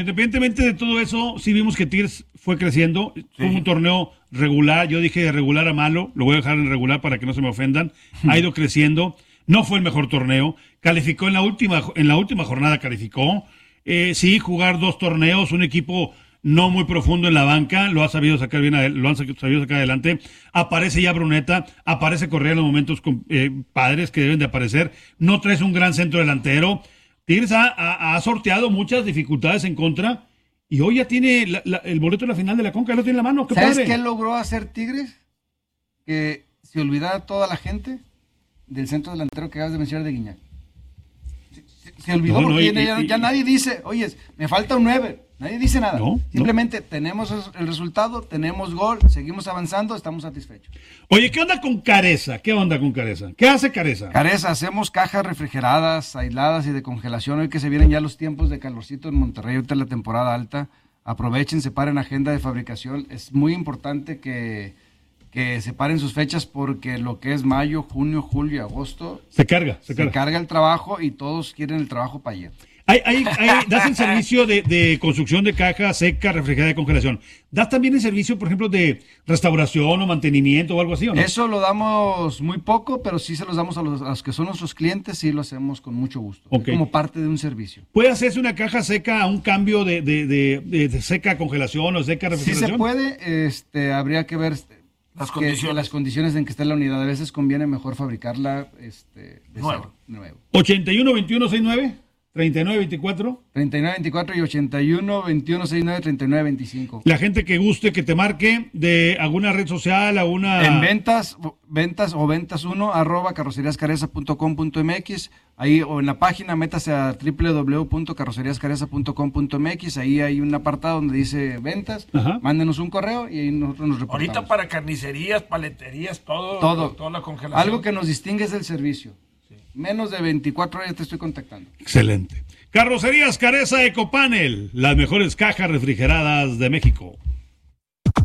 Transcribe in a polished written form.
Independientemente de todo eso, sí vimos que Tigres fue creciendo. Fue un torneo regular. Yo dije de regular a malo. Lo voy a dejar en regular para que no se me ofendan. Ha ido creciendo. No fue el mejor torneo. Calificó en la última jornada, calificó. Sí, jugar 2 torneos. Un equipo no muy profundo en la banca. Lo han sabido sacar adelante. Aparece ya Bruneta. Aparece Correa en los momentos padres que deben de aparecer. No traes un gran centro delantero. Tigres ha sorteado muchas dificultades en contra y hoy ya tiene el boleto de la final de la Conca, lo tiene en la mano. ¿Qué ¿Sabes padre? qué logró hacer Tigres? Que se olvidara toda la gente del centro delantero que acabas de mencionar de Guiñac. Se olvidó porque ya nadie dice, oye, me falta un 9. Nadie dice nada. Simplemente tenemos el resultado, tenemos gol, seguimos avanzando, estamos satisfechos. Oye, ¿qué onda con Careza? ¿Qué hace Careza? Careza, hacemos cajas refrigeradas, aisladas y de congelación. Hoy que se vienen ya los tiempos de calorcito en Monterrey, ahorita es la temporada alta. Aprovechen, separen agenda de fabricación. Es muy importante que separen sus fechas porque lo que es mayo, junio, julio y agosto se carga el trabajo y todos quieren el trabajo para ayer. Das el servicio de construcción de caja seca, refrigerada y congelación. ¿Das también el servicio, por ejemplo, de restauración o mantenimiento o algo así, o no? Eso lo damos muy poco, pero sí se los damos a los que son nuestros clientes, sí lo hacemos con mucho gusto, como parte de un servicio. ¿Puede hacerse una caja seca a un cambio de seca a congelación o seca a refrigeración? Sí se puede, habría que ver las condiciones en que esté la unidad. A veces conviene mejor fabricarla nuevo. 81 21 69 3924 3924 y 81 21 69 3925. La gente que guste que te marque de alguna red social, en ventas o ventas1 @carroceriascareza.com.mx, ahí o en la página métase a www.carroceriascareza.com.mx, ahí hay un apartado donde dice ventas. Mándenos un correo y ahí nosotros nos reportamos. Ahorita para carnicerías, paleterías, toda la congelación. Algo que nos distingue es el servicio. Menos de 24 horas te estoy contactando. Excelente. Carrocerías Careza Ecopanel, las mejores cajas refrigeradas de México.